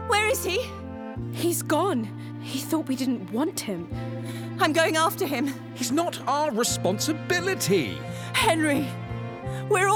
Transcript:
Where is he? He's gone. He thought we didn't want him. I'm going after him. He's not our responsibility. Henry, we're